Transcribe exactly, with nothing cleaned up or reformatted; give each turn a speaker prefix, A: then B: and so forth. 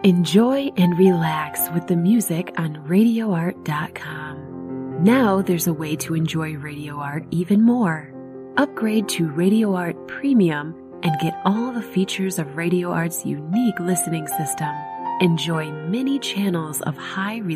A: Enjoy and relax with the music on radio art dot com. Now there's a way to enjoy Radio Art even more. Upgrade to Radio Art Premium and get all the features of Radio Art's unique listening system. Enjoy many channels of high